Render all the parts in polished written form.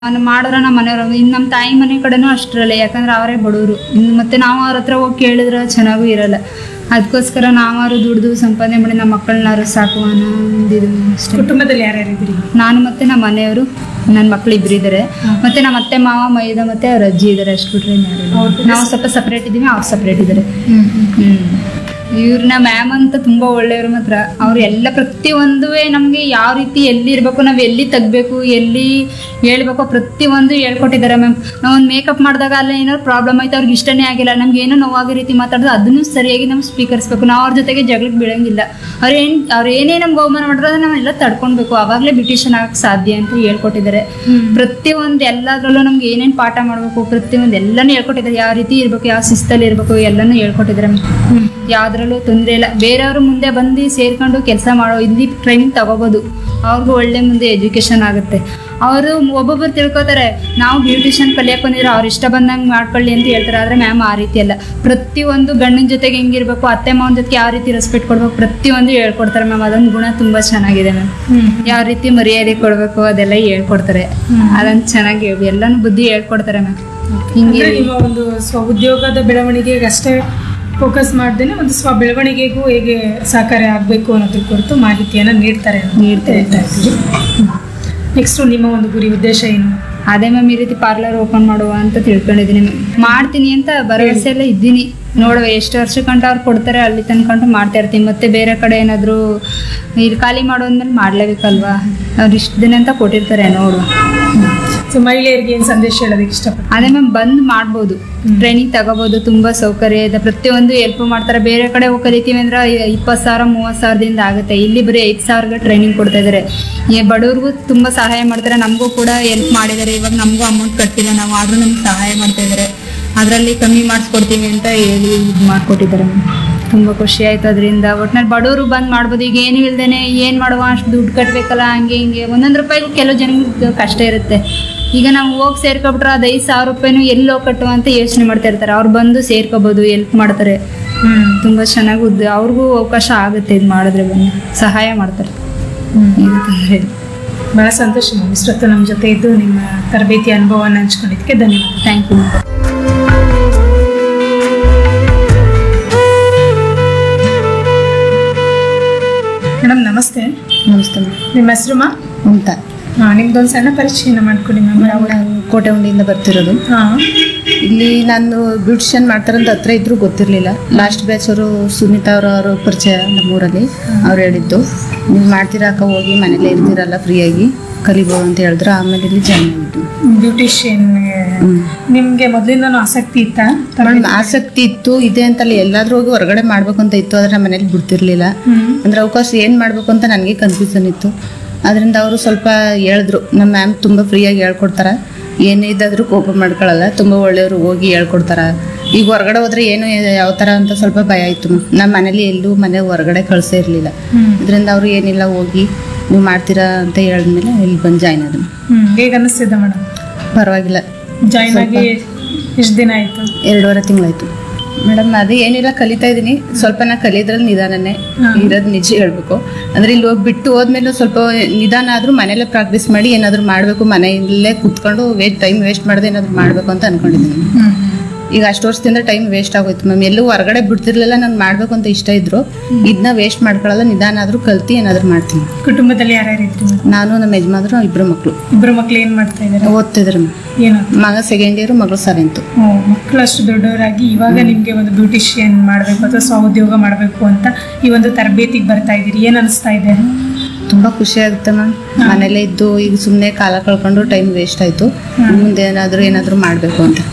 ನಾನು ಮಾಡಿದ್ರೆ ನಮ್ಮ ಮನೆಯವ್ರು ಇನ್ನು ನಮ್ಮ ತಾಯಿ ಮನೆ ಕಡೆನೂ ಅಷ್ಟರಲ್ಲ, ಯಾಕಂದ್ರೆ ಅವರೇ ಬಡವರು. ಮತ್ತೆ ನಾವು ಅವ್ರ ಹತ್ರ ಹೋಗಿ ಕೇಳಿದ್ರೆ ಚೆನ್ನಾಗೂ ಇರಲ್ಲ. ಅದಕ್ಕೋಸ್ಕರ ನಾವಾರು ದುಡ್ದು ಸಂಪಾದನೆ ಮಾಡಿ ನಮ್ಮ ಮಕ್ಕಳನ್ನಾರು ಸಾಕುವ ಅನ್ನೋದಿದೆ ಅಷ್ಟೇ. ಕುಟುಂಬದಲ್ಲಿ ಯಾರ್ಯಾರು ಇದ್ದೀರಿ? ನಾನು ಮತ್ತೆ ನಮ್ಮ ಮನೆಯವರು, ನನ್ನ ಮಕ್ಕಳು ಇಬ್ಬರು ಇದ್ದಾರೆ. ಮತ್ತೆ ನಮ್ಮ ಅತ್ತೆ ಮಾವ ಮೈದ ಮತ್ತೆ ಅವ್ರ ಅಜ್ಜಿ ಇದ್ದಾರೆ. ಅಷ್ಟು ಬಿಟ್ರೆ ನಾವು ಸ್ವಲ್ಪ ಸಪ್ರೇಟ್ ಇದ್ದೀವಿ, ಅವ್ರು ಸಪ್ರೇಟ್ ಇದ್ದಾರೆ. ಇವ್ರನ್ನ ಮ್ಯಾಮ್ ಅಂತ ತುಂಬಾ ಒಳ್ಳೆಯವರು. ಮಾತ್ರ ಅವ್ರು ಎಲ್ಲ ಪ್ರತಿಯೊಂದು ನಮಗೆ ಯಾವ ರೀತಿ ಎಲ್ಲಿ ಇರಬೇಕು, ನಾವು ಎಲ್ಲಿ ತೆಗ್ಬೇಕು, ಎಲ್ಲಿ ಹೇಳ್ಬೇಕು, ಪ್ರತಿಯೊಂದು ಹೇಳ್ಕೊಟ್ಟಿದ್ದಾರೆ ಮ್ಯಾಮ್. ನಾವೊಂದು ಮೇಕಪ್ ಮಾಡಿದಾಗ ಅಲ್ಲ ಏನಾದ್ರು ಪ್ರಾಬ್ಲಮ್ ಆಯ್ತು, ಅವ್ರಿಗೆ ಇಷ್ಟನೇ ಆಗಿಲ್ಲ, ನಮ್ಗೆ ಏನೋ ನೋವಾಗೋ ರೀತಿ ಮಾತಾಡಿದ್ರೆ ಅದನ್ನು ಸರಿಯಾಗಿ ನಾವು ಸ್ವೀಕರಿಸ್ಬೇಕು. ನಾವು ಅವ್ರ ಜೊತೆಗೆ ಜಗಳಕ್ಕೆ ಬೀಳಂಗಿಲ್ಲ. ಅವ್ರು ಏನೇ ನಮ್ಗೆ ಅವಮಾನ ಮಾಡಿದ್ರೆ ನಾವೆಲ್ಲ ತಡ್ಕೊಳ್ಬೇಕು, ಅವಾಗಲೇ ಬ್ಯೂಟಿಷಿಯನ್ ಆಗಕ್ಕೆ ಸಾಧ್ಯ ಅಂತ ಹೇಳ್ಕೊಟ್ಟಿದ್ದಾರೆ. ಪ್ರತಿಯೊಂದು ಎಲ್ಲದರಲ್ಲೂ ನಮ್ಗೆ ಏನೇನು ಪಾಠ ಮಾಡಬೇಕು, ಪ್ರತಿಯೊಂದು ಎಲ್ಲನೂ ಹೇಳ್ಕೊಟ್ಟಿದ್ದಾರೆ. ಯಾವ ರೀತಿ ಇರಬೇಕು, ಯಾವ ಶಿಸ್ತಲ್ಲಿ ಇರಬೇಕು, ಎಲ್ಲನೂ ಹೇಳ್ಕೊಟ್ಟಿದ್ದಾರೆ. ಯಾವ್ದ್ರಲ್ಲೂ ತೊಂದರೆ ಇಲ್ಲ. ಬೇರೆಯವರು ಮುಂದೆ ಬಂದು ಸೇರ್ಕೊಂಡು ಕೆಲಸ ಮಾಡೋ ಇಲ್ಲಿ ಟ್ರೈನಿಂಗ್ ತಗೋಬೋದು. ಅವ್ರಿಗೂ ಒಳ್ಳೆ ಮುಂದೆ ಎಜುಕೇಶನ್ ಆಗುತ್ತೆ. ಅವರು ಒಬ್ಬೊಬ್ಬರು ತಿಳ್ಕೊತಾರೆ ನಾವು ಬ್ಯೂಟಿಷಿಯನ್ ಕಲಿಯಕ್ಕೆ ಬಂದಿದ್ರೆ ಅವ್ರು ಇಷ್ಟ ಬಂದಂಗೆ ಮಾಡ್ಕೊಳ್ಳಿ ಅಂತ ಹೇಳ್ತಾರೆ. ಆದರೆ ಮ್ಯಾಮ್ ಆ ರೀತಿ ಅಲ್ಲ. ಪ್ರತಿಯೊಂದು ಗಂಡನ ಜೊತೆಗೆ ಹೆಂಗಿರ್ಬೇಕು, ಅತ್ತೆ ಮಾವನ ಜೊತೆಗೆ ಯಾವ ರೀತಿ ರೆಸ್ಪೆಕ್ಟ್ ಕೊಡ್ಬೇಕು, ಪ್ರತಿಯೊಂದು ಹೇಳ್ಕೊಡ್ತಾರೆ ಮ್ಯಾಮ್. ಅದೊಂದು ಗುಣ ತುಂಬ ಚೆನ್ನಾಗಿದೆ ಮ್ಯಾಮ್. ಯಾವ ರೀತಿ ಮರ್ಯಾದೆ ಕೊಡಬೇಕು ಅದೆಲ್ಲ ಹೇಳ್ಕೊಡ್ತಾರೆ. ಅದನ್ನು ಚೆನ್ನಾಗಿ ಎಲ್ಲನೂ ಬುದ್ಧಿ ಹೇಳ್ಕೊಡ್ತಾರೆ ಮ್ಯಾಮ್. ಹಿಂಗೆ ನಿಮ್ಮ ಒಂದು ಸ್ವ ಉದ್ಯೋಗದ ಬೆಳವಣಿಗೆಗೆ ಅಷ್ಟೇ ಫೋಕಸ್ ಮಾಡ್ದೇನೆ ಒಂದು ಸ್ವ ಬೆಳವಣಿಗೆಗೂ ಹೇಗೆ ಸಹಕಾರಿ ಆಗಬೇಕು ಅನ್ನೋದ್ರ ಕುರಿತು ಮಾಹಿತಿಯನ್ನು ನೀಡ್ತಾ ಇದ್ದೀವಿ. ನೆಕ್ಸ್ಟ್ ನಿಮ್ಮ ಒಂದು ಗುರಿ ಉದ್ದೇಶ ಏನು? ಅದೇ ಮ್ಯಾಮ್, ಈ ರೀತಿ ಪಾರ್ಲರ್ ಓಪನ್ ಮಾಡುವ ಅಂತ ತಿಳ್ಕೊಂಡಿದ್ದೀನಿ. ಮಾಡ್ತೀನಿ ಅಂತ ಭರವಸೆ ಎಲ್ಲ ಇದ್ದೀನಿ. ನೋಡುವ ಎಷ್ಟು ವರ್ಷಕ್ಕಂಟ ಅವ್ರು ಕೊಡ್ತಾರೆ ಅಲ್ಲಿ ತನ್ಕೊಂಡು ಮಾಡ್ತಾ ಇರ್ತೀನಿ. ಮತ್ತೆ ಬೇರೆ ಕಡೆ ಏನಾದರೂ ಇಲ್ಲಿ ಖಾಲಿ ಮಾಡೋದ್ಮೇಲೆ ಮಾಡಲೇಬೇಕಲ್ವಾ, ಅವ್ರು ಇಷ್ಟು ದಿನ ಅಂತ ಕೊಟ್ಟಿರ್ತಾರೆ, ನೋಡುವ. ಸೊ ಮಹಿಳೆಯರಿಗೆ ಏನು ಸಂದೇಶ ಹೇಳೋದಕ್ಕೆ ಇಷ್ಟಪಡ್ತೀನಿ? ಅದೇ ಮ್ಯಾಮ್, ಬಂದು ಮಾಡ್ಬೋದು, ಟ್ರೈನಿಂಗ್ ತಗೋಬೋದು, ತುಂಬ ಸೌಕರ್ಯ ಇದೆ. ಪ್ರತಿಯೊಂದು ಹೆಲ್ಪ್ ಮಾಡ್ತಾರೆ. ಬೇರೆ ಕಡೆ ಹೋಗಿ ಕಲಿತೀವಿ ಅಂದ್ರೆ 20,000 30,000ದಿಂದ ಆಗುತ್ತೆ. ಇಲ್ಲಿ ಬರೀ 5,000ಗೆ ಟ್ರೈನಿಂಗ್ ಕೊಡ್ತಾ ಇದ್ದಾರೆ. ಬಡವ್ರಿಗೂ ತುಂಬ ಸಹಾಯ ಮಾಡ್ತಾರೆ. ನಮಗೂ ಕೂಡ ಹೆಲ್ಪ್ ಮಾಡಿದ್ದಾರೆ. ಇವಾಗ ನಮಗೂ ಅಮೌಂಟ್ ಕಟ್ಟಿಲ್ಲ ನಾವು, ಆದರೂ ನಮ್ಗೆ ಸಹಾಯ ಮಾಡ್ತಾ ಇದ್ದಾರೆ. ಅದರಲ್ಲಿ ಕಮ್ಮಿ ಮಾಡಿಸ್ಕೊಡ್ತೀವಿ ಅಂತ ಹೇಳಿ ಇದು ಮಾಡಿಕೊಟ್ಟಿದ್ದಾರೆ ಮ್ಯಾಮ್. ತುಂಬ ಖುಷಿ ಆಯ್ತು ಅದರಿಂದ. ಒಟ್ನಲ್ಲಿ ಬಡವರು ಬಂದು ಮಾಡ್ಬೋದು. ಈಗ ಏನು ಇಲ್ದೇನೆ ಏನು ಮಾಡುವ, ಅಷ್ಟು ದುಡ್ಡು ಕಟ್ಟಬೇಕಲ್ಲ, ಹಂಗೆ ಹಿಂಗೆ 1 ರೂಪಾಯಿಗೂ ಕೆಲವು ಜನಕ್ಕೆ ಕಷ್ಟ ಇರುತ್ತೆ. ಈಗ ನಾವು ಹೋಗಿ ಸೇರ್ಕೊಬಿಟ್ರೆ ಅದು 5,000 ರೂಪಾಯಿನೂ ಎಲ್ಲಿ ಹೋಗಿ ಕಟ್ಟುವ ಅಂತ ಯೋಚನೆ ಮಾಡ್ತಾ ಇರ್ತಾರೆ. ಅವ್ರು ಬಂದು ಸೇರ್ಕೋಬೋದು, ಹೆಲ್ಪ್ ಮಾಡ್ತಾರೆ. ತುಂಬ ಚೆನ್ನಾಗಿ ಅವ್ರಿಗೂ ಅವಕಾಶ ಆಗುತ್ತೆ. ಇದು ಮಾಡಿದ್ರೆ ಬಂದು ಸಹಾಯ ಮಾಡ್ತಾರೆ. ಭಾಳ ಸಂತೋಷ ಮ್ಯಾಮ್. ಇಷ್ಟೊತ್ತು ನಮ್ಮ ಜೊತೆ ಇದ್ದು ನಿಮ್ಮ ತರಬೇತಿ ಅನುಭವವನ್ನು ಹಂಚ್ಕೊಂಡಿದ್ದಕ್ಕೆ ಧನ್ಯವಾದ. Thank you ma'am. ಮೇಡಮ್ ನಮಸ್ತೆ. ನಮಸ್ತೆ ಮ್ಯಾಮ್. ನಿಮ್ಮ ಹೆಸರು ಮಾ? ಅಂತ ನಿಮ್ದೊಂದು ಸಣ್ಣ ಪರಿಚಯನ ಮಾಡ್ಕೊಡಿ ಮ್ಯಾಮ್. ನಾನು ಕೋಟೆಹುಂಡಿಯಿಂದ ಬರ್ತಿರೋದು. ಇಲ್ಲಿ ನಾನು ಬ್ಯೂಟಿಷಿಯನ್ ಮಾಡ್ತಾರಂತ ಹತ್ರ ಇದ್ರೂ ಗೊತ್ತಿರಲಿಲ್ಲ. ಲಾಸ್ಟ್ ಬ್ಯಾಚ್ ಅವರು ಸುನೀತಾ ಅವರವರು ಪರಿಚಯ ನಮ್ಮೂರಲ್ಲಿ. ಅವ್ರು ಹೇಳಿದ್ದು ನೀವು ಮಾಡ್ತೀರಾ ಅಕ್ಕ, ಹೋಗಿ ಮನೇಲೇ ಇರ್ತೀರಲ್ಲ ಫ್ರೀಯಾಗಿ ಕಲಿಬೋದು ಅಂತ ಹೇಳಿದ್ರು. ಆಮೇಲೆ ಇಲ್ಲಿ ಜಾಯ್ನ್ ಆಗಿದ್ದು. ಬ್ಯೂಟಿಷಿಯನ್ ನಿಮಗೆ ಮೊದಲಿಂದನೂ ಆಸಕ್ತಿ ಇತ್ತಾ? ಆಸಕ್ತಿ ಇತ್ತು, ಇದೆ ಅಂತಲ್ಲ, ಎಲ್ಲಾದ್ರೂ ಹೋಗಿ ಹೊರಗಡೆ ಮಾಡ್ಬೇಕು ಅಂತ ಇತ್ತು. ಆದ್ರೆ ನಮ್ಮ ಮನೇಲಿ ಬಿಡ್ತಿರ್ಲಿಲ್ಲ. ಅಂದ್ರೆ ಅವಕಾಶ ಏನು ಮಾಡ್ಬೇಕು ಅಂತ ನನಗೆ ಕನ್ಫ್ಯೂಷನ್ ಇತ್ತು. ಅದರಿಂದ ಅವರು ಸ್ವಲ್ಪ ಹೇಳಿದ್ರು, ನಮ್ಮ ಮ್ಯಾಮ್ ತುಂಬ ಫ್ರೀಯಾಗಿ ಹೇಳ್ಕೊಡ್ತಾರೆ, ಏನೇ ಇದ್ದಾದರೂ ಕೋಪ ಮಾಡ್ಕೊಳ್ಳಲ್ಲ, ತುಂಬ ಒಳ್ಳೆಯವರು, ಹೋಗಿ ಹೇಳ್ಕೊಡ್ತಾರೆ. ಈಗ ಹೊರಗಡೆ ಹೋದ್ರೆ ಏನು ಯಾವ ಥರ ಅಂತ ಸ್ವಲ್ಪ ಭಯ ಇತ್ತು. ನಮ್ಮ ಮನೇಲಿ ಎಲ್ಲೂ ಮನೆ ಹೊರಗಡೆ ಕಳಿಸೇ ಇರಲಿಲ್ಲ. ಇದರಿಂದ ಅವರು ಏನಿಲ್ಲ, ಹೋಗಿ ನೀವು ಮಾಡ್ತೀರಾ ಅಂತ ಹೇಳಿದ್ಮೇಲೆ ಇಲ್ಲಿ ಬಂದು ಜಾಯ್ನ್ ಆದ್ರು. ಹೇಗೆ ಅನ್ನಿಸ್ತಿದ್ದ ಮೇಡಮ್? ಪರವಾಗಿಲ್ಲ. ಜಾಯ್ನ್ ಆಗಿ ಎಷ್ಟು ದಿನ ಆಯಿತು? 2.5 ತಿಂಗಳಾಯ್ತು ಮೇಡಮ್. ಅದೇ ಏನಿಲ್ಲ, ಕಲಿತಾ ಇದ್ದೀನಿ. ಸ್ವಲ್ಪ ನಾ ಕಲಿಯೋದ್ರಲ್ಲಿ ನಿಧಾನನೇ ಇರೋದು, ನಿಜ ಹೇಳ್ಬೇಕು. ಅಂದ್ರೆ ಇಲ್ಲಿ ಹೋಗಿ ಬಿಟ್ಟು ಹೋದ್ಮೇಲೆ ಸ್ವಲ್ಪ ನಿಧಾನ ಆದ್ರೂ ಮನೇಲೆ ಪ್ರಾಕ್ಟೀಸ್ ಮಾಡಿ ಏನಾದ್ರು ಮಾಡ್ಬೇಕು, ಮನೆಯಲ್ಲೇ ಕೂತ್ಕೊಂಡು ಟೈಮ್ ವೇಸ್ಟ್ ಮಾಡದೆ ಏನಾದ್ರು ಮಾಡ್ಬೇಕು ಅಂತ ಅನ್ಕೊಂಡಿದ್ದೀನಿ. ಈಗ ಅಷ್ಟು ವರ್ಷದಿಂದ ಟೈಮ್ ವೇಸ್ಟ್ ಆಗೋಯ್ತು ಮ್ಯಾಮ್. ಎಲ್ಲೂ ಹೊರಗಡೆ ಬಿಡ್ತಿರ್ಲಿಲ್ಲ. ನಾನು ಮಾಡ್ಬೇಕು ಅಂತ ಇಷ್ಟ ಇದ್ರು, ಇದನ್ನ ವೇಸ್ಟ್ ಮಾಡ್ಕೊಳ್ಳಲ್ಲ, ನಿಧಾನ ಆದ್ರೂ ಕಲ್ತಿ ಏನಾದ್ರು ಮಾಡ್ತೀನಿ. ಕುಟುಂಬದಲ್ಲಿ ಯಾರ್ಯಾರು ಇದ್ರು? ನಾನು, ನಮ್ಮ ಯಜಮಾನ್ರು, 2 ಮಕ್ಕಳು. 2 ಮಕ್ಳು ಏನ್ ಮಾಡ್ತಾ ಇದ್ದಾರೆ? ಓದ್ತಿದ್ರು ಮ್ಯಾಮ್. ಏನು? ಮಗ 2nd ಇಯರ್, ಮಗಳು 7th. ಮಕ್ಕಳು ಅಷ್ಟು ದೊಡ್ಡವರಾಗಿ ಇವಾಗ ನಿಮ್ಗೆ ಒಂದು ಬ್ಯೂಟಿಷಿಯನ್ ಮಾಡಬೇಕು ಅಥವಾ ಸ್ವಉದ್ಯೋಗ ಮಾಡಬೇಕು ಅಂತ ಈ ಒಂದು ತರಬೇತಿಗೆ ಬರ್ತಾ ಇದ್ದೀರಿ. ಏನ್ ಅನಿಸ್ತಾ ಇದೆ? ತುಂಬಾ ಖುಷಿ ಆಗುತ್ತೆ ಮ್ಯಾಮ್. ಮನೇಲೇ ಇದ್ದು ಈಗ ಸುಮ್ಮನೆ ಕಾಲ ಕಳ್ಕೊಂಡು ಟೈಮ್ ವೇಸ್ಟ್ ಆಯ್ತು. ಮುಂದೆ ಏನಾದ್ರು ಮಾಡ್ಬೇಕು ಅಂತ.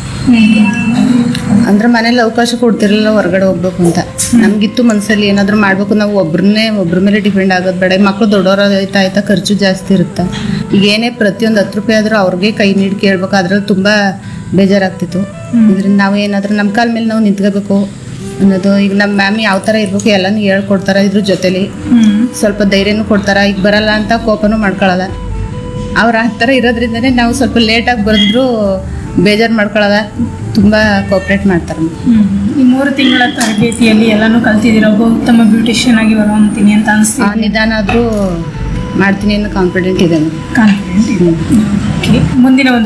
ಅಂದ್ರೆ ಮನೇಲಿ ಅವಕಾಶ ಕೊಡ್ತಿರಲಿಲ್ಲ ಹೊರಗಡೆ ಹೋಗ್ಬೇಕು ಅಂತ. ನಮ್ಗಿತ್ತು ಮನಸ್ಸಲ್ಲಿ ಏನಾದ್ರು ಮಾಡ್ಬೇಕು, ನಾವು ಒಬ್ರ ಮೇಲೆ ಡಿಪೆಂಡ್ ಆಗೋದು ಬೇಡ. ಮಕ್ಕಳು ದೊಡ್ಡವ್ರ ಆಯ್ತಾ ಖರ್ಚು ಜಾಸ್ತಿ ಇರುತ್ತೆ. ಈಗ ಏನೇ ಪ್ರತಿಯೊಂದು 10 ರೂಪಾಯಿ ಆದ್ರೂ ಅವ್ರಿಗೆ ಕೈ ನೀಡಿ ಕೇಳ್ಬೇಕು. ಅದ್ರಲ್ಲಿ ತುಂಬಾ ಬೇಜಾರಾಗ್ತಿತ್ತು. ಇದರಿಂದ ನಾವು ಏನಾದ್ರೂ ನಮ್ಮ ಕಾಲ ಮೇಲೆ ನಾವು ನಿಂತ್ಕೋಬೇಕು ಅನ್ನೋದು. ಈಗ ನಮ್ಮ ಮ್ಯಾಮ್ ಯಾವ ಥರ ಇರ್ಬೇಕು ಎಲ್ಲನೂ ಹೇಳ್ಕೊಡ್ತಾರೆ. ಇದ್ರ ಜೊತೆಲಿ ಸ್ವಲ್ಪ ಧೈರ್ಯನೂ ಕೊಡ್ತಾರೆ. ಈಗ ಬರಲ್ಲ ಅಂತ ಕೋಪನೂ ಮಾಡ್ಕೊಳ್ಳಲ್ಲ. ಅವ್ರು ಆ ಥರ ಇರೋದ್ರಿಂದನೇ ನಾವು ಸ್ವಲ್ಪ ಲೇಟಾಗಿ ಬರೆದ್ರು ಬೇಜಾರು ಮಾಡ್ಕೊಳ್ಳಲ್ಲ, ತುಂಬ ಕೋಆಪ್ರೇಟ್ ಮಾಡ್ತಾರೆ. ಈ 3 ತಿಂಗಳ ತರಬೇತಿಯಲ್ಲಿ ಎಲ್ಲಾನು ಕಲ್ತಿದ್ದೀರಾ, ಒಬ್ಬ ಉತ್ತಮ ಬ್ಯೂಟಿಷಿಯನ್ ಆಗಿ ಹೊರಹೊಮ್ತೀನಿ ಅಂತ ಅನಿಸ್ತೀವಿ? ನಿಧಾನ ಆದರೂ ಮಾಡ್ತೀನಿ ಅನ್ನೋ ಕಾನ್ಫಿಡೆಂಟ್ ಇದೆ ಮ್ಯಾಮ್. ಕಾನ್ಫಿಡೆಂಟ್ ಇದೆ. ಓಕೆ, ಮುಂದಿನ ಒಂದು